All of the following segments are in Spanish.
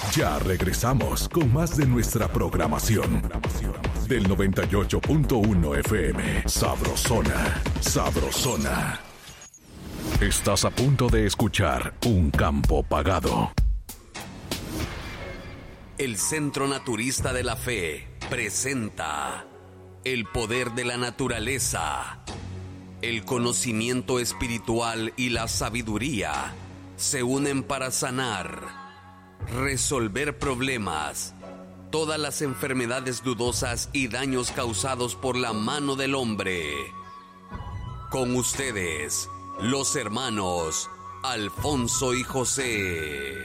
Ya regresamos con más de nuestra programación. Del 98.1 FM. Sabrosona. Sabrosona. Estás a punto de escuchar Un Campo Pagado. El Centro Naturista de la Fe presenta el poder de la naturaleza. El conocimiento espiritual y la sabiduría se unen para sanar, resolver problemas, todas las enfermedades dudosas y daños causados por la mano del hombre. Con ustedes, los hermanos Alfonso y José.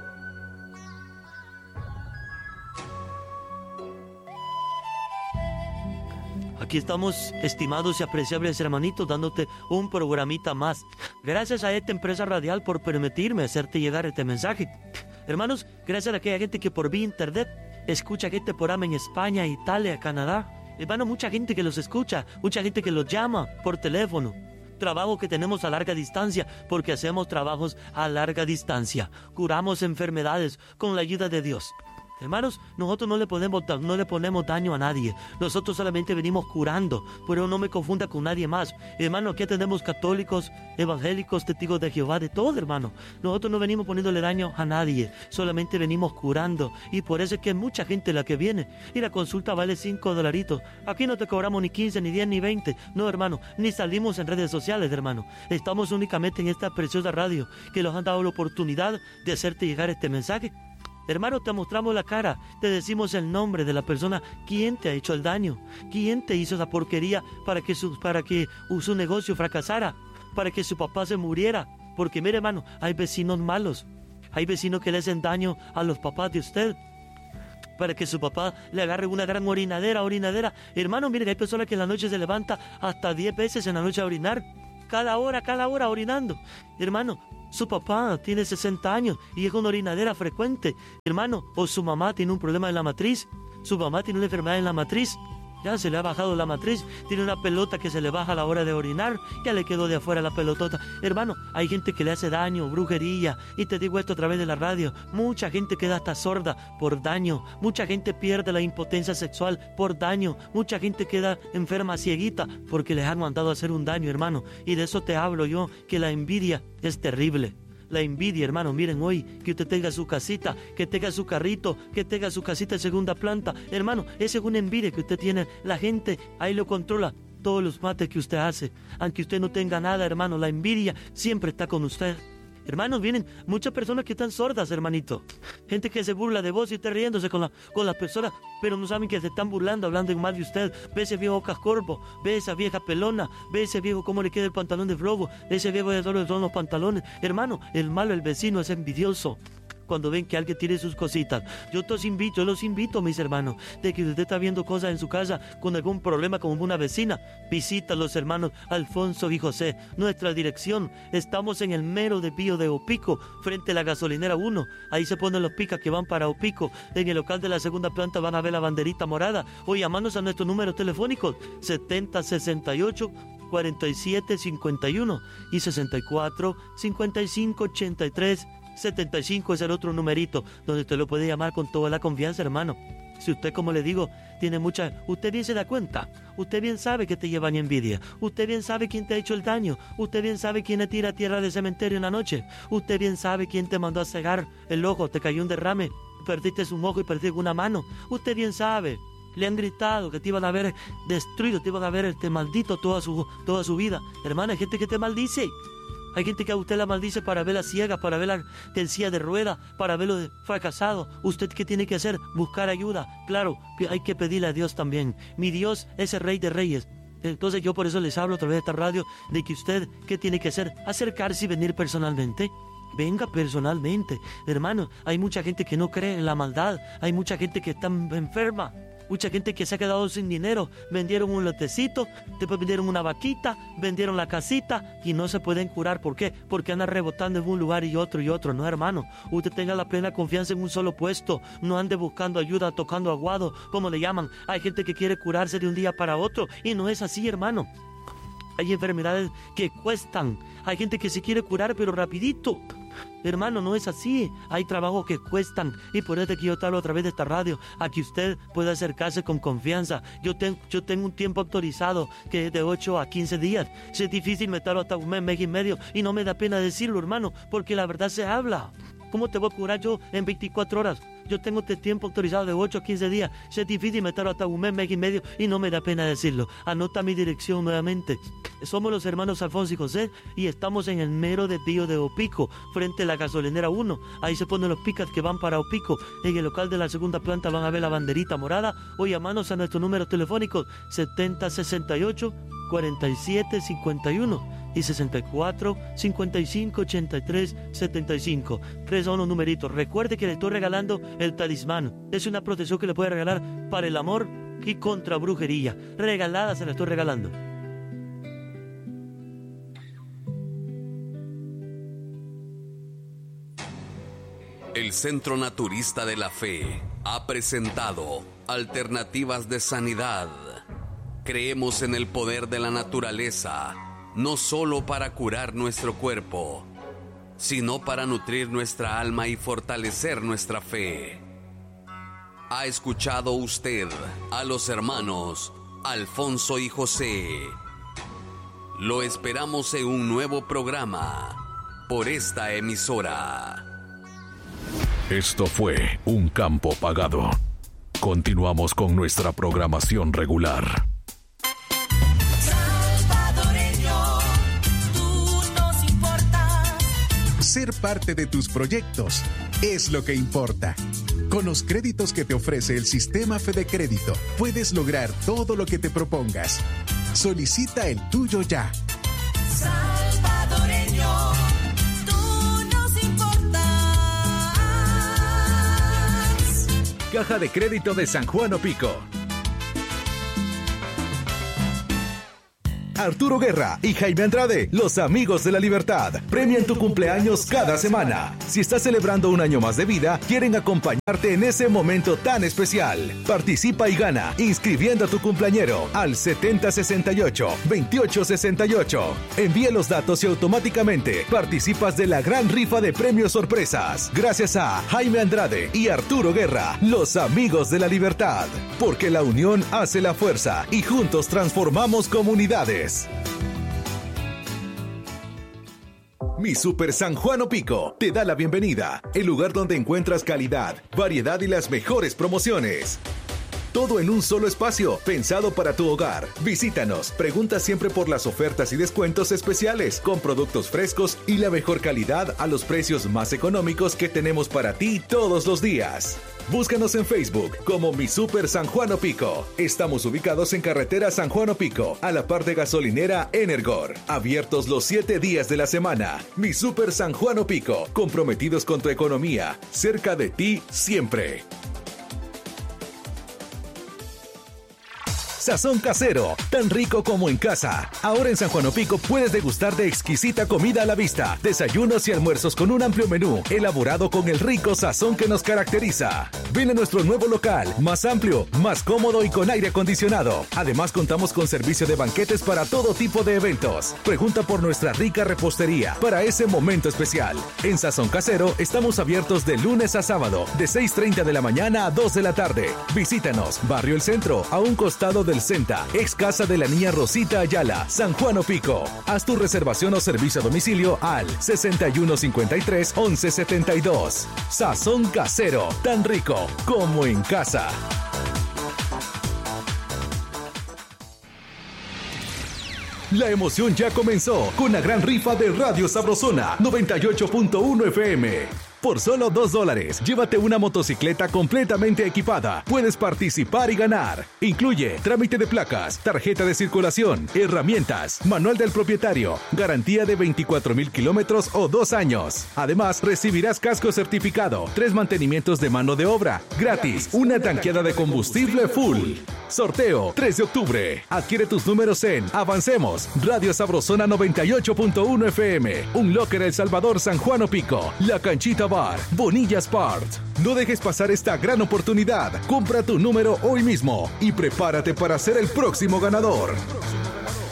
Aquí estamos, estimados y apreciables hermanitos, dándote un programita más. Gracias a esta empresa radial por permitirme hacerte llegar este mensaje. Hermanos, gracias a aquella gente que por vía internet escucha este programa en España, Italia, Canadá. Hermano, mucha gente que los escucha, mucha gente que los llama por teléfono. Trabajo que tenemos a larga distancia, porque hacemos trabajos a larga distancia. Curamos enfermedades con la ayuda de Dios. Hermanos, nosotros no le ponemos daño a nadie. Nosotros solamente venimos curando, pero no me confunda con nadie más. Hermano, aquí tenemos católicos, evangélicos, testigos de Jehová, de todo, hermano. Nosotros no venimos poniéndole daño a nadie, solamente venimos curando. Y por eso es que hay mucha gente la que viene. Y la consulta vale $5. Aquí no te cobramos ni 15, ni 10, ni 20. No, hermano, ni salimos en redes sociales, hermano. Estamos únicamente en esta preciosa radio que nos han dado la oportunidad de hacerte llegar este mensaje. Hermano, te mostramos la cara, te decimos el nombre de la persona, quién te ha hecho el daño, quién te hizo esa porquería para que su negocio fracasara, para que su papá se muriera. Porque mire, hermano, hay vecinos malos, hay vecinos que le hacen daño a los papás de usted, para que su papá le agarre una gran orinadera. Hermano, mire, hay personas que en la noche se levanta hasta 10 veces en la noche a orinar, cada hora orinando. Hermano, su papá tiene 60 años y es una orinadera frecuente, hermano, o su mamá tiene un problema en la matriz, su mamá tiene una enfermedad en la matriz, ya se le ha bajado la matriz, tiene una pelota que se le baja a la hora de orinar, ya le quedó de afuera la pelotota. Hermano, hay gente que le hace daño, brujería, y te digo esto a través de la radio, mucha gente queda hasta sorda por daño, mucha gente pierde la impotencia sexual por daño, mucha gente queda enferma, cieguita, porque les han mandado a hacer un daño, hermano, y de eso te hablo yo, que la envidia es terrible. La envidia, hermano, miren hoy, que usted tenga su casita, que tenga su carrito, que tenga su casita en segunda planta. Hermano, esa es una envidia que usted tiene. La gente ahí lo controla, todos los mates que usted hace. Aunque usted no tenga nada, hermano, la envidia siempre está con usted. Hermanos, vienen muchas personas que están sordas, hermanito. Gente que se burla de vos y está riéndose con las personas, pero no saben que se están burlando, hablando en mal de usted. Ve ese viejo cascorbo, ve esa vieja pelona, ve ese viejo cómo le queda el pantalón de flobo, ese viejo de solo son los pantalones. Hermano, el malo, el vecino es envidioso cuando ven que alguien tiene sus cositas. Yo los invito, mis hermanos, de que usted está viendo cosas en su casa con algún problema como una vecina, visita a los hermanos Alfonso y José. Nuestra dirección, estamos en el mero desvío de Opico, frente a la gasolinera 1. Ahí se ponen los picas que van para Opico. En el local de la segunda planta van a ver la banderita morada, o llamarnos a nuestros números telefónicos 7068 4751 y 64 55 83 75 es el otro numerito donde usted lo puede llamar con toda la confianza, hermano. Si usted, como le digo, tiene mucha... Usted bien se da cuenta, usted bien sabe que te llevan envidia, usted bien sabe quién te ha hecho el daño, usted bien sabe quién le tira tierra del cementerio en la noche, usted bien sabe quién te mandó a cegar el ojo, te cayó un derrame, perdiste un ojo y perdiste una mano, usted bien sabe. Le han gritado que te iban a haber destruido, te iban a haber maldito toda su vida. Hermana, hay gente que te maldice. Hay gente que a usted la maldice para verla ciega, para verla en silla de rueda, para verlo fracasado. ¿Usted qué tiene que hacer? Buscar ayuda. Claro, hay que pedirle a Dios también. Mi Dios es el Rey de Reyes. Entonces yo por eso les hablo a través de esta radio de que usted, ¿qué tiene que hacer? Acercarse y venir personalmente. Venga personalmente. Hermano, hay mucha gente que no cree en la maldad. Hay mucha gente que está enferma. Mucha gente que se ha quedado sin dinero, vendieron un lotecito, después vendieron una vaquita, vendieron la casita y no se pueden curar. ¿Por qué? Porque andan rebotando en un lugar y otro, no, hermano. Usted tenga la plena confianza en un solo puesto, no ande buscando ayuda, tocando aguado, como le llaman. Hay gente que quiere curarse de un día para otro y no es así, hermano. Hay enfermedades que cuestan, hay gente que se quiere curar pero rapidito. Hermano, no es así. Hay trabajos que cuestan y por eso que yo te hablo a través de esta radio, a que usted pueda acercarse con confianza. Yo tengo un tiempo autorizado que es de 8 a 15 días. Si es difícil meterlo hasta un mes y medio, y no me da pena decirlo, hermano, porque la verdad se habla. ¿Cómo te voy a curar yo en 24 horas? Yo tengo este tiempo autorizado de 8 a 15 días. Si es difícil meterlo hasta un mes y medio, y no me da pena decirlo. Anota mi dirección nuevamente. Somos los hermanos Alfonso y José y estamos en el mero desvío de Opico, frente a la gasolinera 1. Ahí se ponen los pickups que van para Opico. En el local de la segunda planta van a ver la banderita morada o llamarnos a nuestro número telefónico 7068 4751 y 64 55 83 75. 3 son los numeritos. Recuerde que le estoy regalando el talismán. Es una protección que le puede regalar para el amor y contra brujería. Regalada se la estoy regalando. El Centro Naturista de la Fe ha presentado Alternativas de Sanidad. Creemos en el poder de la naturaleza, no solo para curar nuestro cuerpo, sino para nutrir nuestra alma y fortalecer nuestra fe. ¿Ha escuchado usted a los hermanos Alfonso y José? Lo esperamos en un nuevo programa por esta emisora. Esto fue Un Campo Pagado. Continuamos con nuestra programación regular. Ser parte de tus proyectos es lo que importa. Con los créditos que te ofrece el sistema Fede Crédito, puedes lograr todo lo que te propongas. Solicita el tuyo ya. Salvadoreño, tú nos importas. Caja de Crédito de San Juan Opico. Arturo Guerra y Jaime Andrade, los amigos de la libertad, premian tu cumpleaños cada semana. Si estás celebrando un año más de vida, quieren acompañarte en ese momento tan especial. Participa y gana inscribiendo a tu cumpleañero al 7068-2868. Envía los datos y automáticamente participas de la gran rifa de premios sorpresas. Gracias a Jaime Andrade y Arturo Guerra, los amigos de la libertad. Porque la unión hace la fuerza y juntos transformamos comunidades. Mi Super San Juan Opico te da la bienvenida, el lugar donde encuentras calidad, variedad y las mejores promociones. Todo en un solo espacio, pensado para tu hogar. Visítanos, pregunta siempre por las ofertas y descuentos especiales, con productos frescos y la mejor calidad a los precios más económicos que tenemos para ti todos los días. Búscanos en Facebook como Mi Super San Juan Opico. Estamos ubicados en carretera San Juan Opico, a la par de gasolinera Energor. Abiertos los 7 días de la semana. Mi Super San Juan Opico, comprometidos con tu economía, cerca de ti siempre. Sazón Casero, tan rico como en casa. Ahora en San Juan Opico puedes degustar de exquisita comida a la vista, desayunos y almuerzos con un amplio menú, elaborado con el rico sazón que nos caracteriza. Ven a nuestro nuevo local, más amplio, más cómodo y con aire acondicionado. Además contamos con servicio de banquetes para todo tipo de eventos. Pregunta por nuestra rica repostería para ese momento especial. En Sazón Casero estamos abiertos de lunes a sábado, de 6:30 de la mañana a 2 de la tarde. Visítanos, Barrio El Centro, a un costado del Centa, ex casa de la niña Rosita Ayala, San Juan Opico. Haz tu reservación o servicio a domicilio al 6153-1172. Sazón Casero, tan rico como en casa. La emoción ya comenzó con la gran rifa de Radio Sabrosona 98.1 FM. Por solo $2, llévate una motocicleta completamente equipada. Puedes participar y ganar. Incluye trámite de placas, tarjeta de circulación, herramientas, manual del propietario, garantía de 24,000 kilómetros o 2 años. Además, recibirás casco certificado, 3 mantenimientos de mano de obra, gratis, una tanqueada de combustible full. Sorteo 3 de octubre. Adquiere tus números en Avancemos, Radio Sabrosona 98.1 FM, Un Locker El Salvador San Juan Opico, La Canchita Bar, Bonilla Sport. No dejes pasar esta gran oportunidad. Compra tu número hoy mismo y prepárate para ser el próximo ganador.